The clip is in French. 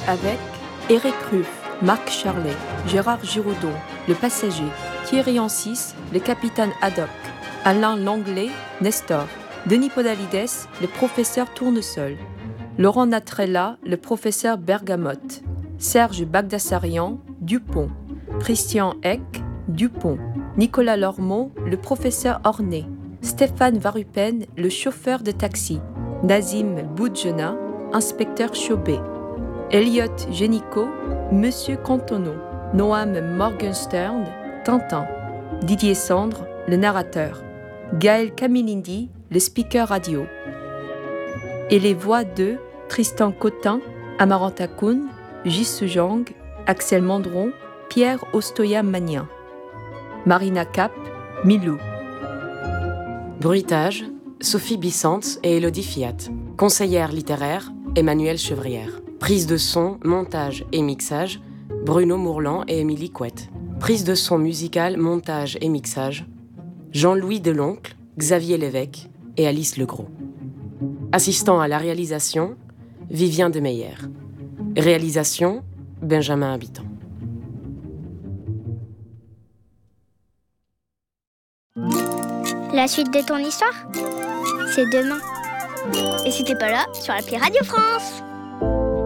avec Éric Ruff, Marc Charlet, Gérard Giraudon, le passager, Thierry Ancis, le capitaine Haddock, Alain Langlais, Nestor, Denis Podalides, le professeur Tournesol, Laurent Natrella, le professeur Bergamote, Serge Bagdasarian, Dupont, Christian Eck, Dupont, Nicolas Lormeau, le professeur Ornay, Stéphane Varupen, le chauffeur de taxi, Nazim Boudjena, inspecteur Chaubet, Elliot Génicaud, Monsieur Cantono, Noam Morgenstern, Tintin, Didier Sandre, le narrateur, Gaël Camilindi, le speaker radio. Et les voix de Tristan Cotin, Amaranta Koun, Jisoo Jang, Axel Mandron, Pierre Ostoya-Magnin. Marina Cap, Milou. Bruitage, Sophie Bissante et Élodie Fiat. Conseillère littéraire, Emmanuelle Chevrière. Prise de son, montage et mixage, Bruno Mourlan et Émilie Couette. Prise de son musicale, montage et mixage, Jean-Louis Deloncle, Xavier Lévesque et Alice Legros. Assistant à la réalisation, Vivien Demeyer. Réalisation, Benjamin Habitant. La suite de ton histoire, c'est demain. Et si t'es pas là, sur l'appli Radio France.